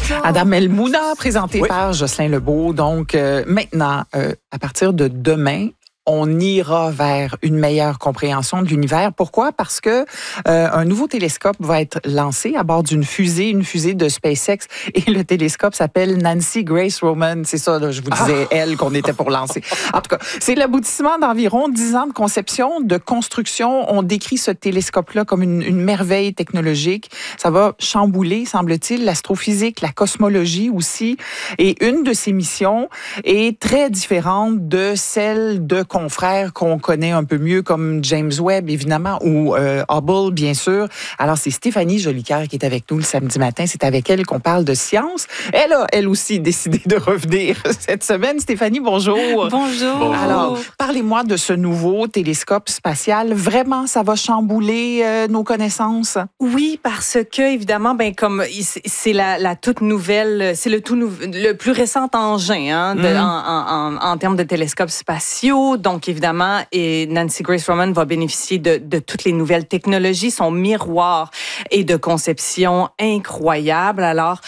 Adam Elmouna, présenté par Jocelyn Lebeau. Donc, maintenant, à partir de demain, on ira vers une meilleure compréhension de l'univers. Pourquoi? Parce que un nouveau télescope va être lancé à bord d'une fusée, une fusée de SpaceX. Et le télescope s'appelle Nancy Grace Roman. C'est ça, là, je vous disais, elle, qu'on était pour lancer. En tout cas, c'est l'aboutissement d'environ 10 ans de conception, de construction. On décrit ce télescope-là comme une merveille technologique. Ça va chambouler, semble-t-il, l'astrophysique, la cosmologie aussi. Et une de ses missions est très différente de celle de confrères qu'on connaît un peu mieux, comme James Webb, évidemment, ou Hubble, bien sûr. Alors, c'est Stéphanie Jolicoeur qui est avec nous le samedi matin. C'est avec elle qu'on parle de science. Elle a, elle aussi, décidé de revenir cette semaine. Stéphanie, bonjour. Bonjour. Alors, parlez-moi de ce nouveau télescope spatial. Vraiment, ça va chambouler nos connaissances? Oui, parce que, évidemment, ben, comme c'est la toute nouvelle, c'est le plus récent engin en termes de télescopes spatiaux. Donc, évidemment, et Nancy Grace Roman va bénéficier de toutes les nouvelles technologies. Son miroir est de conception incroyable. Alors,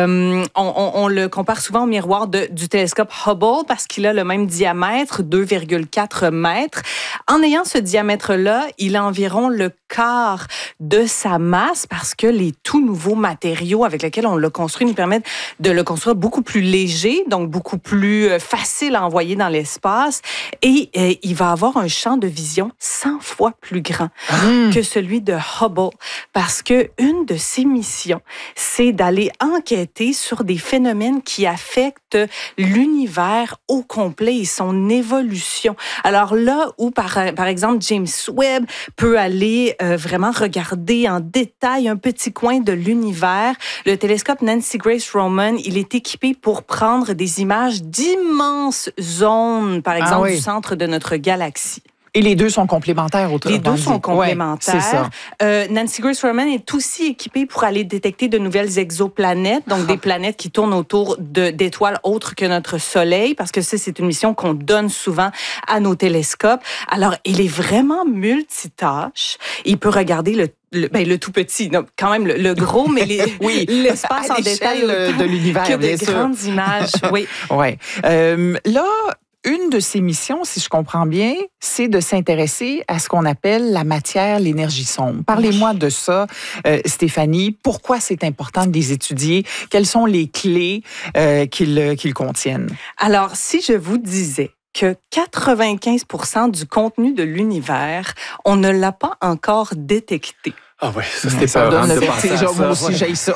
on le compare souvent au miroir du télescope Hubble parce qu'il a le même diamètre, 2,4 mètres. En ayant ce diamètre-là, il a environ le quart de sa masse parce que les tout nouveaux matériaux avec lesquels on l'a construit nous permettent de le construire beaucoup plus léger, donc beaucoup plus facile à envoyer dans l'espace. Et il va avoir un champ de vision 100 fois plus grand que celui de Hubble parce que une de ses missions, c'est d'aller enquêter sur des phénomènes qui affectent l'univers au complet et son évolution. Alors là où, par exemple, James Webb peut aller vraiment regarder en détail un petit coin de l'univers, le télescope Nancy Grace Roman, il est équipé pour prendre des images d'immenses zones, par exemple, du centre de notre galaxie. Et les deux sont complémentaires, Les deux sont complémentaires. Ouais, c'est ça. Nancy Grace Roman est aussi équipée pour aller détecter de nouvelles exoplanètes, donc des planètes qui tournent autour d'étoiles autres que notre Soleil, parce que ça, c'est une mission qu'on donne souvent à nos télescopes. Alors, il est vraiment multitâche. Il peut regarder le tout petit, non, quand même le gros, mais l'espace en détail de l'univers, que de grandes images. Oui. Ouais. Là, une de ses missions, si je comprends bien, c'est de s'intéresser à ce qu'on appelle la matière, l'énergie sombre. Parlez-moi de ça, Stéphanie. Pourquoi c'est important de les étudier? Quelles sont les clés qu'ils contiennent? Alors, si je vous disais que 95% du contenu de l'univers, on ne l'a pas encore détecté. Ah oui, ça c'était pas moi aussi, j'ai ça.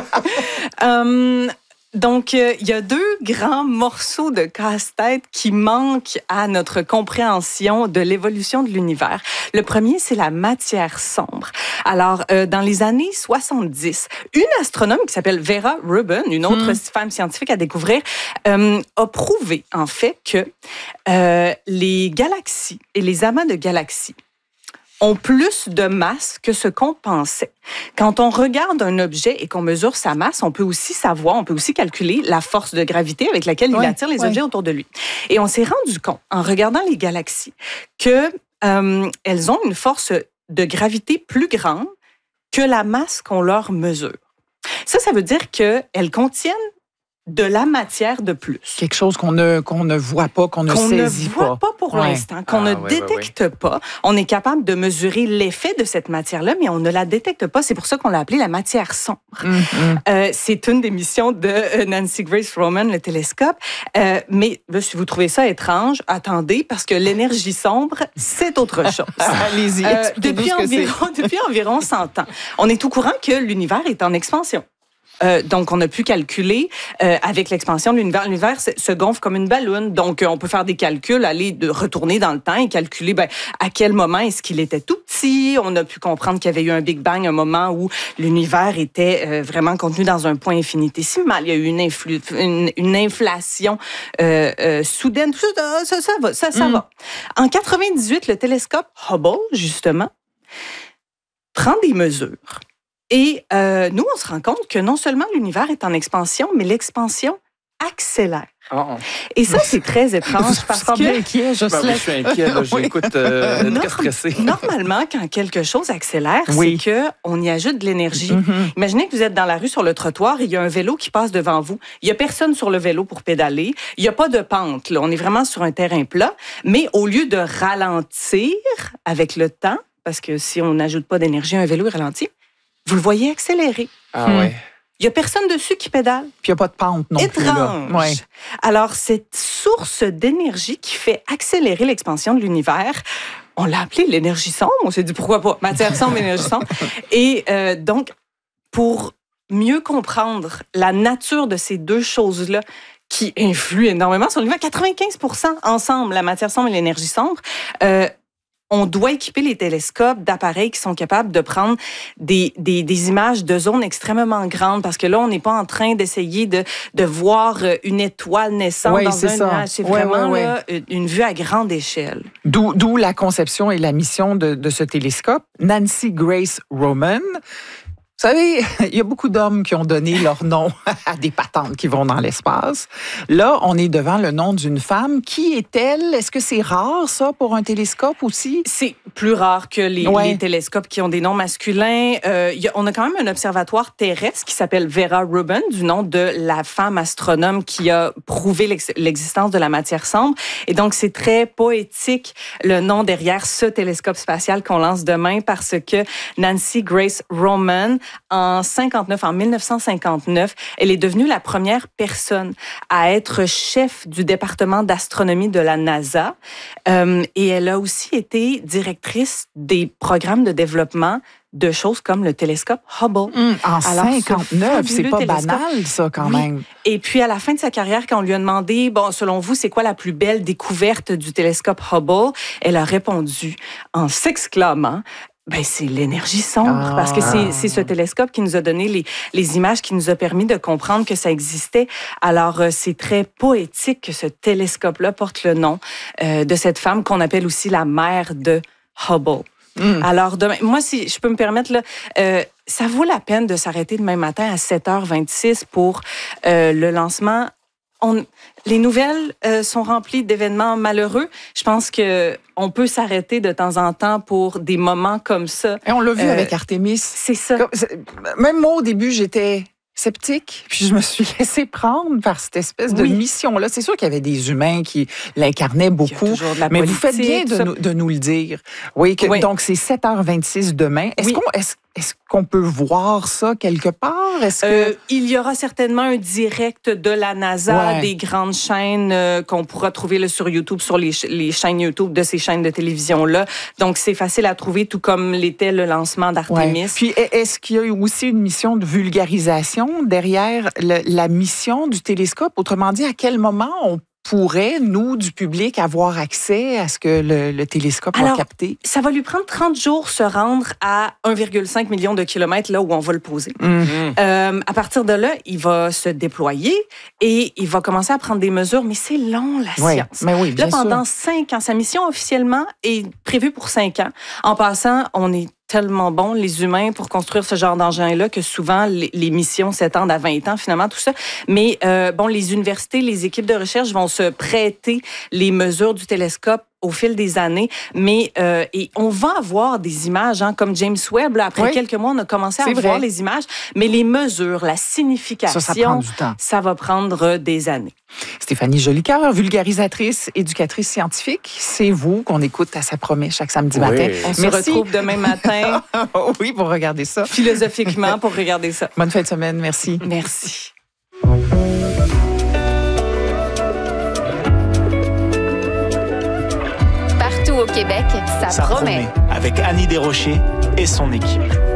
Donc, il y a deux grands morceaux de casse-tête qui manquent à notre compréhension de l'évolution de l'univers. Le premier, c'est la matière sombre. Alors, dans les années 70, une astronome qui s'appelle Vera Rubin, une autre femme scientifique à découvrir, a prouvé, en fait, que les galaxies et les amas de galaxies ont plus de masse que ce qu'on pensait. Quand on regarde un objet et qu'on mesure sa masse, on peut aussi calculer la force de gravité avec laquelle il attire les objets autour de lui. Et on s'est rendu compte, en regardant les galaxies, que elles ont une force de gravité plus grande que la masse qu'on leur mesure. Ça veut dire qu'elles contiennent de la matière de plus. Quelque chose qu'on ne voit pas, qu'on ne saisit pas. Qu'on ne voit pas pour l'instant, qu'on ne détecte pas. On est capable de mesurer l'effet de cette matière-là, mais on ne la détecte pas. C'est pour ça qu'on l'a appelée la matière sombre. C'est une des missions de Nancy Grace Roman, le télescope. Mais là, si vous trouvez ça étrange, attendez, parce que l'énergie sombre, c'est autre chose. Allez-y, depuis environ 100 ans, on est au courant que l'univers est en expansion. Donc, on a pu calculer avec l'expansion de l'univers. L'univers se gonfle comme une balloune. Donc, on peut faire des calculs, retourner dans le temps et calculer à quel moment est-ce qu'il était tout petit. On a pu comprendre qu'il y avait eu un Big Bang, un moment où l'univers était vraiment contenu dans un point infinitésimal. Il y a eu une inflation soudaine. Ça va. En 98, le télescope Hubble, justement, prend des mesures. Et nous, on se rend compte que non seulement l'univers est en expansion, mais l'expansion accélère. Oh. Et ça, c'est très étrange parce que... inquiet, Je suis inquiet, là, j'écoute stressé. Normalement, quand quelque chose accélère, c'est qu'on y ajoute de l'énergie. Mm-hmm. Imaginez que vous êtes dans la rue sur le trottoir et il y a un vélo qui passe devant vous. Il n'y a personne sur le vélo pour pédaler. Il n'y a pas de pente. Là. On est vraiment sur un terrain plat. Mais au lieu de ralentir avec le temps, parce que si on n'ajoute pas d'énergie à un vélo, il ralentit, vous le voyez accélérer. Ah ouais. Il n'y a personne dessus qui pédale. Puis il n'y a pas de pente non plus. Étrange. Ouais. Alors, cette source d'énergie qui fait accélérer l'expansion de l'univers, on l'a appelée l'énergie sombre. On s'est dit, pourquoi pas? Matière sombre, énergie sombre. Et donc, pour mieux comprendre la nature de ces deux choses-là, qui influent énormément sur l'univers, 95% ensemble, la matière sombre et l'énergie sombre, on doit équiper les télescopes d'appareils qui sont capables de prendre des images de zones extrêmement grandes, parce que là, on n'est pas en train d'essayer de voir une étoile naissante dans un nuage. C'est vraiment là, une vue à grande échelle. D'où la conception et la mission de ce télescope. Nancy Grace Roman. Vous savez, il y a beaucoup d'hommes qui ont donné leur nom à des patentes qui vont dans l'espace. Là, on est devant le nom d'une femme. Qui est-elle? Est-ce que c'est rare, ça, pour un télescope aussi? C'est plus rare que les télescopes qui ont des noms masculins. On a quand même un observatoire terrestre qui s'appelle Vera Rubin, du nom de la femme astronome qui a prouvé l'existence de la matière sombre. Et donc, c'est très poétique, le nom derrière ce télescope spatial qu'on lance demain, parce que Nancy Grace Roman, en 1959, elle est devenue la première personne à être chef du département d'astronomie de la NASA. Et elle a aussi été directrice des programmes de développement de choses comme le télescope Hubble. En 59, c'est pas banal, ça, quand même. Et puis, à la fin de sa carrière, quand on lui a demandé, bon, selon vous, c'est quoi la plus belle découverte du télescope Hubble? Elle a répondu en s'exclamant, c'est l'énergie sombre, parce que c'est ce télescope qui nous a donné les images, qui nous a permis de comprendre que ça existait. Alors, c'est très poétique que ce télescope-là porte le nom de cette femme qu'on appelle aussi la mère de Hubble. Alors, demain, moi, si je peux me permettre, là, ça vaut la peine de s'arrêter demain matin à 7h26 pour le lancement. Les nouvelles sont remplies d'événements malheureux. Je pense qu'on peut s'arrêter de temps en temps pour des moments comme ça. Et on l'a vu avec Artemis. C'est ça. Même moi, au début, j'étais sceptique, puis je me suis laissée prendre par cette espèce de mission-là. C'est sûr qu'il y avait des humains qui l'incarnaient beaucoup, mais vous faites bien de nous le dire. Oui, donc c'est 7h26 demain. Est-ce qu'on peut voir ça quelque part? Il y aura certainement un direct de la NASA, des grandes chaînes qu'on pourra trouver là, sur YouTube, sur les chaînes YouTube de ces chaînes de télévision-là. Donc, c'est facile à trouver, tout comme l'était le lancement d'Artemis. Puis, est-ce qu'il y a eu aussi une mission de vulgarisation derrière la mission du télescope? Autrement dit, à quel moment on pourrait, nous, du public, avoir accès à ce que le télescope va capter? Ça va lui prendre 30 jours se rendre à 1,5 million de kilomètres là où on va le poser. À partir de là, il va se déployer et il va commencer à prendre des mesures, mais c'est long, la science. Mais oui, bien là, pendant 5 ans, sa mission officiellement est prévue pour 5 ans. En passant, on est tellement bons, les humains, pour construire ce genre d'engin-là, que souvent, les missions s'étendent à 20 ans, finalement, tout ça. Mais, les universités, les équipes de recherche vont se prêter les mesures du télescope au fil des années, mais et on va avoir des images, comme James Webb. Là, après quelques mois, on a commencé à voir les images, mais les mesures, la signification, ça prend du temps. Ça va prendre des années. Stéphanie Jolicoeur, vulgarisatrice, éducatrice scientifique, c'est vous qu'on écoute à Ça promet chaque samedi matin. On se retrouve demain matin. Oui, pour regarder ça. Philosophiquement, pour regarder ça. Bonne fin de semaine, merci. Merci. Partout au Québec, ça promet. Avec Annie Desrochers et son équipe.